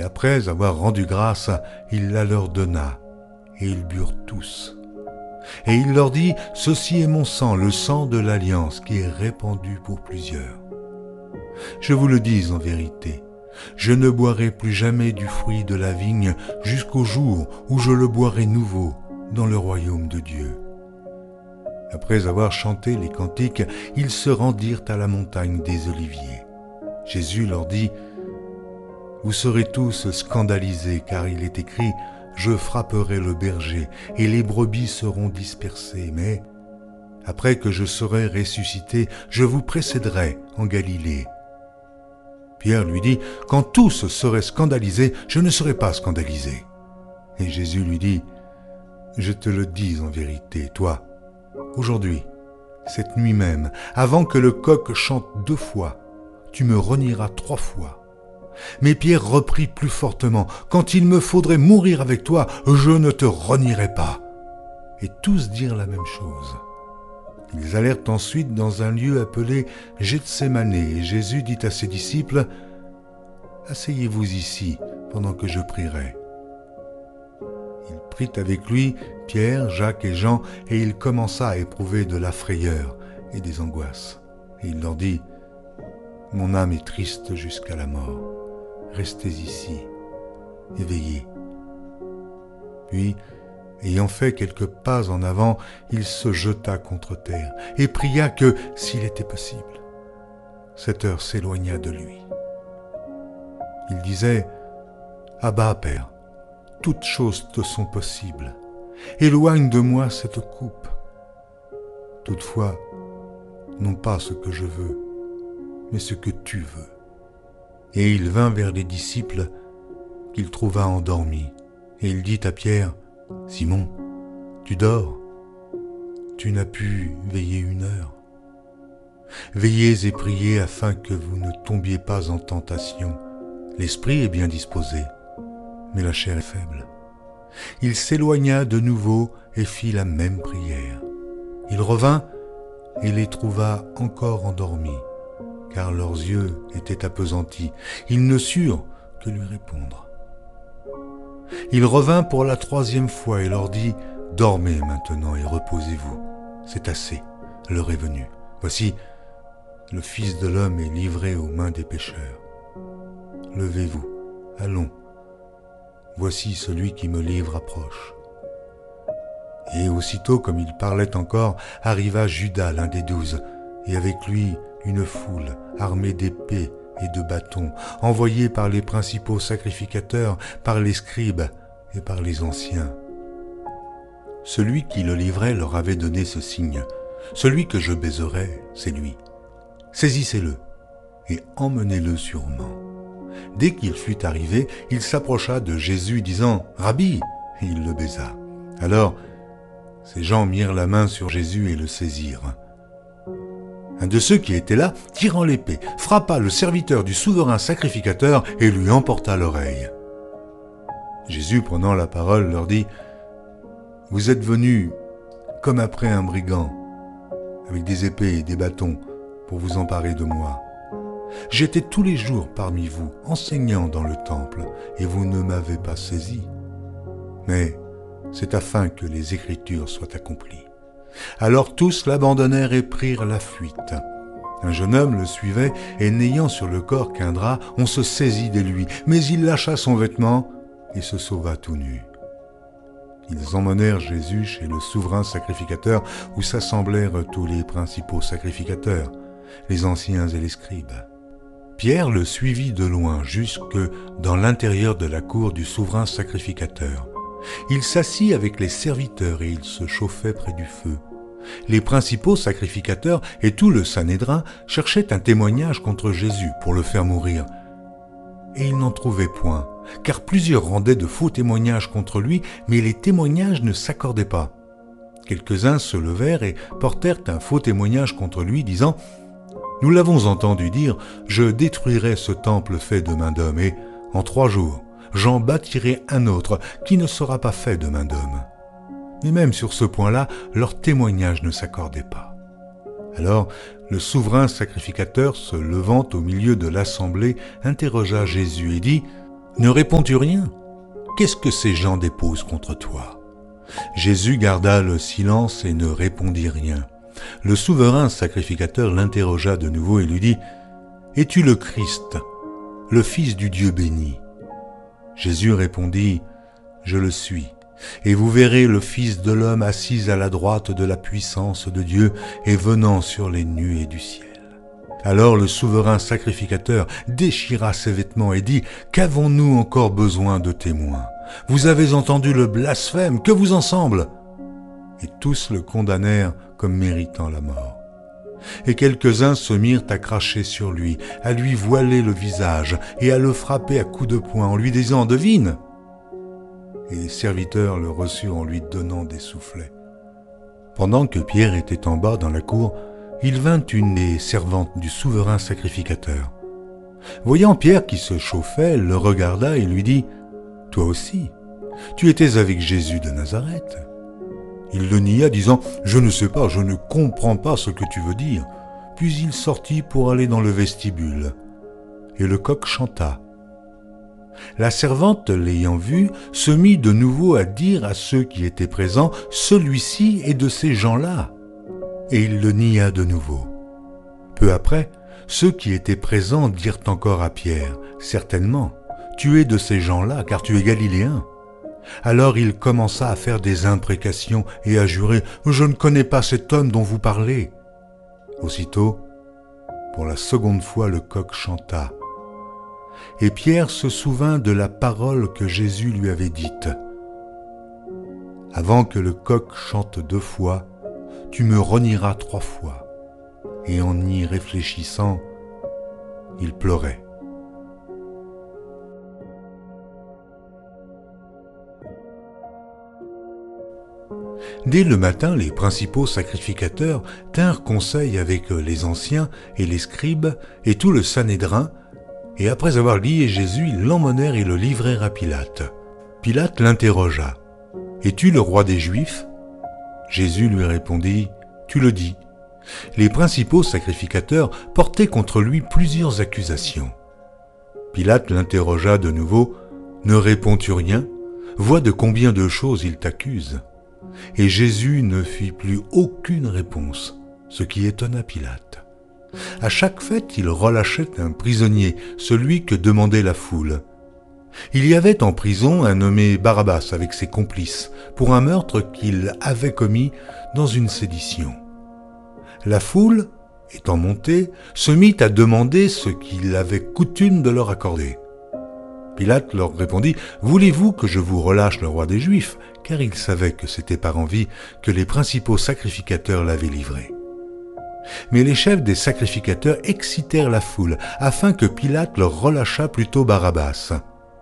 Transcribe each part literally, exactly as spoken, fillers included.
après avoir rendu grâce, il la leur donna, et ils burent tous. Et il leur dit, « Ceci est mon sang, le sang de l'alliance, qui est répandu pour plusieurs. Je vous le dis en vérité, je ne boirai plus jamais du fruit de la vigne jusqu'au jour où je le boirai nouveau dans le royaume de Dieu. » Après avoir chanté les cantiques, ils se rendirent à la montagne des Oliviers. Jésus leur dit, « Vous serez tous scandalisés, car il est écrit, « Je frapperai le berger, et les brebis seront dispersées. Mais, après que je serai ressuscité, je vous précéderai en Galilée. » Pierre lui dit, « Quand tous seraient scandalisés, je ne serai pas scandalisé. » Et Jésus lui dit, « Je te le dis en vérité, toi, aujourd'hui, cette nuit même, avant que le coq chante deux fois, tu me renieras trois fois. » Mais Pierre reprit plus fortement, « Quand il me faudrait mourir avec toi, je ne te renierai pas. » Et tous dirent la même chose. Ils allèrent ensuite dans un lieu appelé Gethsémane, et Jésus dit à ses disciples, « Asseyez-vous ici, pendant que je prierai. » Il prit avec lui Pierre, Jacques et Jean, et il commença à éprouver de la frayeur et des angoisses. Et il leur dit, « Mon âme est triste jusqu'à la mort. Restez ici, et veillez. » Puis, ayant fait quelques pas en avant, il se jeta contre terre et pria que, s'il était possible, cette heure s'éloignât de lui. Il disait, « Abba, Père, toutes choses te sont possibles. Éloigne de moi cette coupe. Toutefois, non pas ce que je veux, mais ce que tu veux. » Et il vint vers les disciples qu'il trouva endormis. Et il dit à Pierre, « Simon, tu dors, tu n'as pu veiller une heure. Veillez et priez afin que vous ne tombiez pas en tentation. L'esprit est bien disposé, mais la chair est faible. » Il s'éloigna de nouveau et fit la même prière. Il revint et les trouva encore endormis, car leurs yeux étaient appesantis. Ils ne surent que lui répondre. Il revint pour la troisième fois et leur dit, « Dormez maintenant et reposez-vous. C'est assez, l'heure est venue. Voici, le Fils de l'homme est livré aux mains des pécheurs. Levez-vous, allons. Voici celui qui me livre approche. » Et aussitôt, comme il parlait encore, arriva Judas, l'un des douze, et avec lui une foule armée d'épées et de bâtons, envoyée par les principaux sacrificateurs, par les scribes et par les anciens. Celui qui le livrait leur avait donné ce signe, « Celui que je baiserai, c'est lui. Saisissez-le et emmenez-le sûrement. » Dès qu'il fut arrivé, il s'approcha de Jésus, disant, « Rabbi !» et il le baisa. Alors, ces gens mirent la main sur Jésus et le saisirent. Un de ceux qui étaient là, tirant l'épée, frappa le serviteur du souverain sacrificateur et lui emporta l'oreille. Jésus, prenant la parole, leur dit, « Vous êtes venus comme après un brigand, avec des épées et des bâtons, pour vous emparer de moi. J'étais tous les jours parmi vous, enseignant dans le temple, et vous ne m'avez pas saisi. Mais c'est afin que les Écritures soient accomplies. » Alors tous l'abandonnèrent et prirent la fuite. Un jeune homme le suivait, et n'ayant sur le corps qu'un drap, on se saisit de lui, mais il lâcha son vêtement et se sauva tout nu. Ils emmenèrent Jésus chez le souverain sacrificateur, où s'assemblèrent tous les principaux sacrificateurs, les anciens et les scribes. Pierre le suivit de loin jusque dans l'intérieur de la cour du souverain sacrificateur. Il s'assit avec les serviteurs et il se chauffait près du feu. Les principaux sacrificateurs et tout le Sanhédrin cherchaient un témoignage contre Jésus pour le faire mourir. Et ils n'en trouvaient point, car plusieurs rendaient de faux témoignages contre lui, mais les témoignages ne s'accordaient pas. Quelques-uns se levèrent et portèrent un faux témoignage contre lui, disant « Nous l'avons entendu dire, je détruirai ce temple fait de main d'homme, et en trois jours, j'en bâtirai un autre qui ne sera pas fait de main d'homme. » Mais même sur ce point-là, leur témoignage ne s'accordait pas. Alors, le souverain sacrificateur, se levant au milieu de l'assemblée, interrogea Jésus et dit « Ne réponds-tu rien? Qu'est-ce que ces gens déposent contre toi? » Jésus garda le silence et ne répondit rien. Le souverain sacrificateur l'interrogea de nouveau et lui dit « Es-tu le Christ, le Fils du Dieu béni ?» Jésus répondit « Je le suis, et vous verrez le Fils de l'homme assis à la droite de la puissance de Dieu et venant sur les nuées du ciel. » Alors le souverain sacrificateur déchira ses vêtements et dit « Qu'avons-nous encore besoin de témoins? Vous avez entendu le blasphème, que vous en semble ?» Et tous le condamnèrent comme méritant la mort. Et quelques-uns se mirent à cracher sur lui, à lui voiler le visage et à le frapper à coups de poing en lui disant « Devine !» Et les serviteurs le reçurent en lui donnant des soufflets. Pendant que Pierre était en bas dans la cour, il vint une des servantes du souverain sacrificateur. Voyant Pierre qui se chauffait, le regarda et lui dit « Toi aussi, tu étais avec Jésus de Nazareth. » Il le nia, disant « Je ne sais pas, je ne comprends pas ce que tu veux dire. » Puis il sortit pour aller dans le vestibule. Et le coq chanta. La servante, l'ayant vu, se mit de nouveau à dire à ceux qui étaient présents « Celui-ci est de ces gens-là. » Et il le nia de nouveau. Peu après, ceux qui étaient présents dirent encore à Pierre « Certainement, tu es de ces gens-là, car tu es galiléen. » Alors il commença à faire des imprécations et à jurer « Je ne connais pas cet homme dont vous parlez. » Aussitôt, pour la seconde fois, le coq chanta. Et Pierre se souvint de la parole que Jésus lui avait dite. « Avant que le coq chante deux fois, tu me renieras trois fois. » Et en y réfléchissant, il pleurait. Dès le matin, les principaux sacrificateurs tinrent conseil avec les anciens et les scribes et tout le Sanhédrin, et après avoir lié Jésus, ils l'emmenèrent et le livrèrent à Pilate. Pilate l'interrogea. « Es-tu le roi des Juifs ?» Jésus lui répondit « Tu le dis. » Les principaux sacrificateurs portaient contre lui plusieurs accusations. Pilate l'interrogea de nouveau. « Ne réponds-tu rien? Vois de combien de choses il t'accuse. » Et Jésus ne fit plus aucune réponse, ce qui étonna Pilate. À chaque fête, il relâchait un prisonnier, celui que demandait la foule. Il y avait en prison un nommé Barabbas avec ses complices, pour un meurtre qu'il avait commis dans une sédition. La foule, étant montée, se mit à demander ce qu'il avait coutume de leur accorder. Pilate leur répondit « Voulez-vous que je vous relâche le roi des Juifs ?» car il savait que c'était par envie que les principaux sacrificateurs l'avaient livré. Mais les chefs des sacrificateurs excitèrent la foule, afin que Pilate leur relâchât plutôt Barabbas.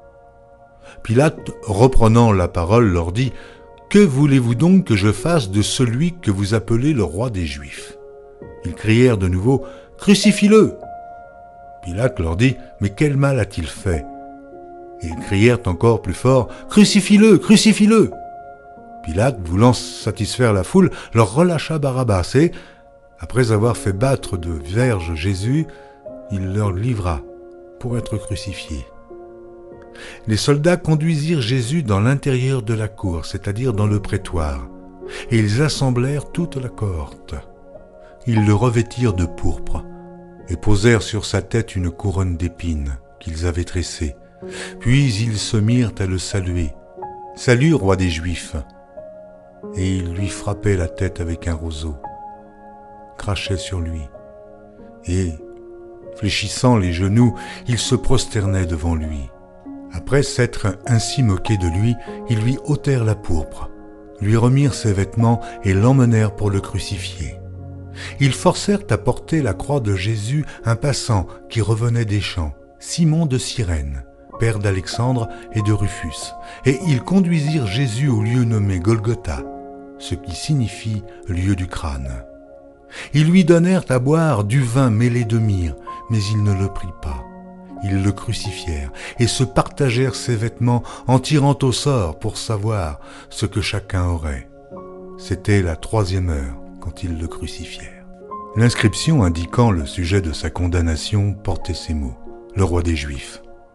Pilate, reprenant la parole, leur dit « Que voulez-vous donc que je fasse de celui que vous appelez le roi des Juifs ?» Ils crièrent de nouveau « Crucifie-le » Pilate leur dit « Mais quel mal a-t-il fait ?» Et ils crièrent encore plus fort « Crucifie-le, crucifie-le » Pilate, voulant satisfaire la foule, leur relâcha Barabbas et, après avoir fait battre de verges Jésus, il leur livra pour être crucifié. Les soldats conduisirent Jésus dans l'intérieur de la cour, c'est-à-dire dans le prétoire, et ils assemblèrent toute la cohorte. Ils le revêtirent de pourpre et posèrent sur sa tête une couronne d'épines qu'ils avaient tressée. Puis ils se mirent à le saluer. « Salut, roi des Juifs !» Et ils lui frappaient la tête avec un roseau, crachaient sur lui, et, fléchissant les genoux, ils se prosternaient devant lui. Après s'être ainsi moqués de lui, ils lui ôtèrent la pourpre, lui remirent ses vêtements et l'emmenèrent pour le crucifier. Ils forcèrent à porter la croix de Jésus un passant qui revenait des champs, Simon de Cyrène, père d'Alexandre et de Rufus, et ils conduisirent Jésus au lieu nommé Golgotha, ce qui signifie lieu du crâne. Ils lui donnèrent à boire du vin mêlé de myrrhe, mais il ne le prit pas. Ils le crucifièrent et se partagèrent ses vêtements en tirant au sort pour savoir ce que chacun aurait. C'était la troisième heure quand ils le crucifièrent. L'inscription indiquant le sujet de sa condamnation portait ces mots, le roi des Juifs.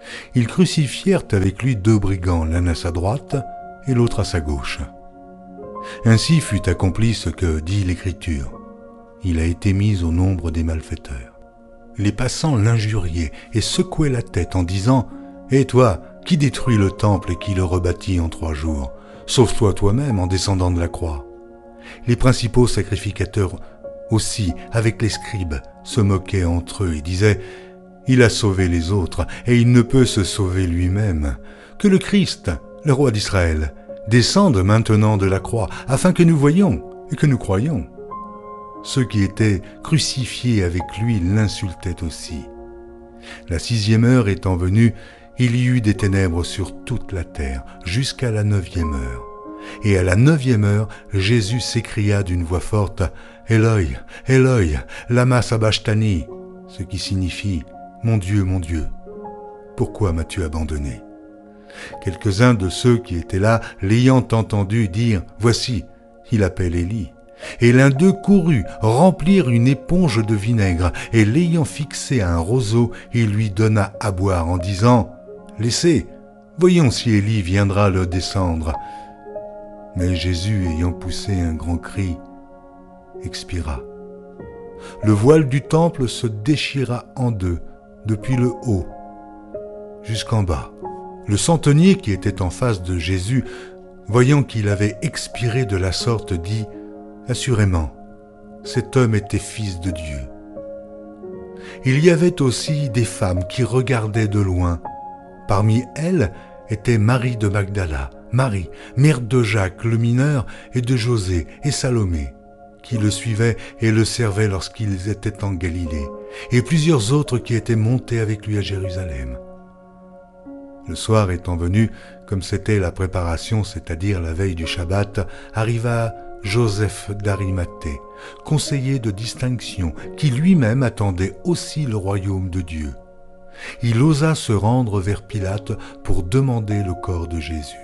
Ils crucifièrent avec lui deux brigands, l'un à sa droite et l'autre à sa gauche. Ainsi fut accompli ce que dit l'Écriture. Il a été mis au nombre des malfaiteurs. Les passants l'injuriaient et secouaient la tête en disant « Et toi, qui détruis le temple et qui le rebâtit en trois jours? Sauve-toi toi-même en descendant de la croix. » Les principaux sacrificateurs aussi, avec les scribes, se moquaient entre eux et disaient « Il a sauvé les autres et il ne peut se sauver lui-même. Que le Christ, le roi d'Israël, descende maintenant de la croix afin que nous voyions et que nous croyions. » Ceux qui étaient crucifiés avec lui l'insultaient aussi. La sixième heure étant venue, il y eut des ténèbres sur toute la terre, jusqu'à la neuvième heure. Et à la neuvième heure, Jésus s'écria d'une voix forte, « Eloi, Eloi, lama sabachthani » ce qui signifie « Mon Dieu, mon Dieu, pourquoi m'as-tu abandonné ?» Quelques-uns de ceux qui étaient là, l'ayant entendu dire, « Voici, il appelle Élie. » Et l'un d'eux courut remplir une éponge de vinaigre, et l'ayant fixé à un roseau, il lui donna à boire en disant « Laissez, voyons si Élie viendra le descendre. » Mais Jésus, ayant poussé un grand cri, expira. Le voile du temple se déchira en deux, depuis le haut jusqu'en bas. Le centenier qui était en face de Jésus, voyant qu'il avait expiré de la sorte, dit « Assurément, cet homme était fils de Dieu. » Il y avait aussi des femmes qui regardaient de loin. Parmi elles était Marie de Magdala, Marie, mère de Jacques le mineur, et de José et Salomé, qui le suivaient et le servaient lorsqu'ils étaient en Galilée, et plusieurs autres qui étaient montés avec lui à Jérusalem. Le soir étant venu, comme c'était la préparation, c'est-à-dire la veille du Shabbat, arriva Joseph d'Arimathée, conseiller de distinction, qui lui-même attendait aussi le royaume de Dieu. Il osa se rendre vers Pilate pour demander le corps de Jésus.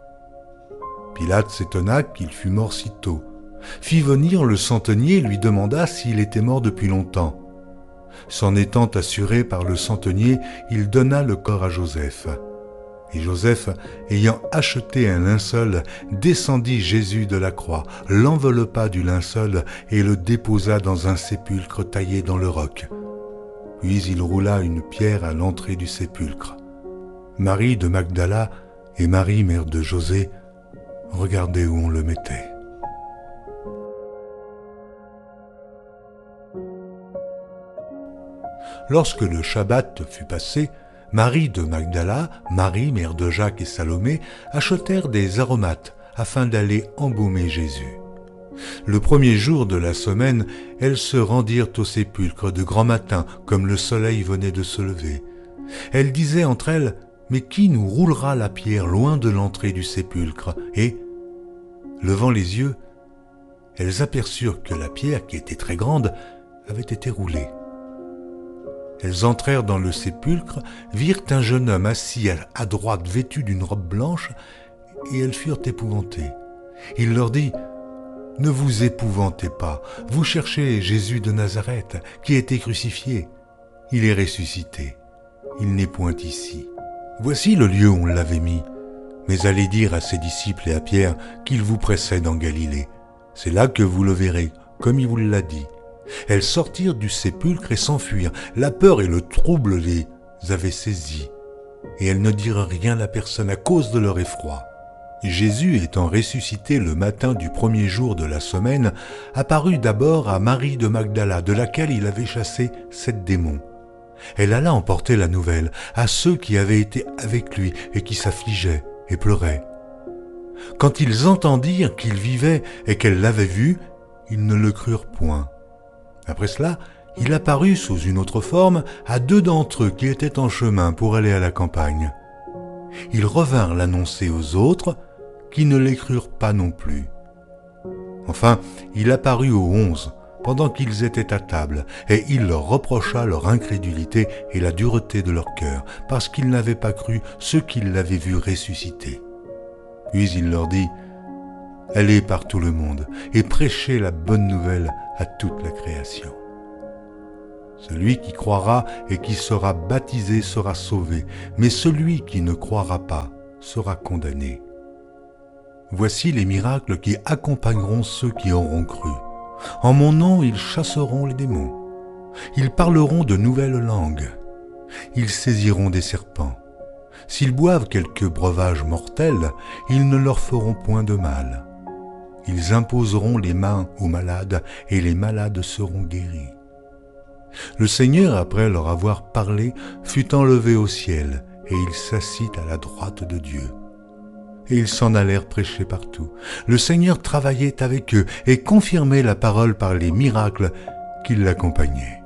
Pilate s'étonna qu'il fût mort si tôt, fit venir le centenier et lui demanda s'il était mort depuis longtemps. S'en étant assuré par le centenier, il donna le corps à Joseph. Et Joseph, ayant acheté un linceul, descendit Jésus de la croix, l'enveloppa du linceul et le déposa dans un sépulcre taillé dans le roc. Puis il roula une pierre à l'entrée du sépulcre. Marie de Magdala et Marie, mère de José, regardaient où on le mettait. Lorsque le Shabbat fut passé, Marie de Magdala, Marie, mère de Jacques et Salomé, achetèrent des aromates afin d'aller embaumer Jésus. Le premier jour de la semaine, elles se rendirent au sépulcre de grand matin, comme le soleil venait de se lever. Elles disaient entre elles, « Mais qui nous roulera la pierre loin de l'entrée du sépulcre ?» Et, levant les yeux, elles aperçurent que la pierre, qui était très grande, avait été roulée. Elles entrèrent dans le sépulcre, virent un jeune homme assis à droite vêtu d'une robe blanche, et elles furent épouvantées. Il leur dit « Ne vous épouvantez pas, vous cherchez Jésus de Nazareth, qui a été crucifié. Il est ressuscité. Il n'est point ici. Voici le lieu où on l'avait mis. Mais allez dire à ses disciples et à Pierre qu'il vous précède en Galilée. C'est là que vous le verrez, comme il vous l'a dit. » Elles sortirent du sépulcre et s'enfuirent. La peur et le trouble les avaient saisies. Et elles ne dirent rien à personne à cause de leur effroi. Jésus, étant ressuscité le matin du premier jour de la semaine, apparut d'abord à Marie de Magdala, de laquelle il avait chassé sept démons. Elle alla emporter la nouvelle à ceux qui avaient été avec lui et qui s'affligeaient et pleuraient. Quand ils entendirent qu'il vivait et qu'elle l'avait vu, ils ne le crurent point. Après cela, il apparut sous une autre forme à deux d'entre eux qui étaient en chemin pour aller à la campagne. Ils revinrent l'annoncer aux autres, qui ne les crurent pas non plus. Enfin, il apparut aux onze, pendant qu'ils étaient à table, et il leur reprocha leur incrédulité et la dureté de leur cœur, parce qu'ils n'avaient pas cru ceux qui l'avaient vu ressusciter. Puis il leur dit « Allez par tout le monde et prêchez la bonne nouvelle à toute la création. » Celui qui croira et qui sera baptisé sera sauvé, mais celui qui ne croira pas sera condamné. Voici les miracles qui accompagneront ceux qui auront cru. En mon nom, ils chasseront les démons. Ils parleront de nouvelles langues. Ils saisiront des serpents. S'ils boivent quelques breuvages mortels, ils ne leur feront point de mal. Ils imposeront les mains aux malades et les malades seront guéris. Le Seigneur, après leur avoir parlé, fut enlevé au ciel et il s'assit à la droite de Dieu. Et ils s'en allèrent prêcher partout. Le Seigneur travaillait avec eux et confirmait la parole par les miracles qui l'accompagnaient.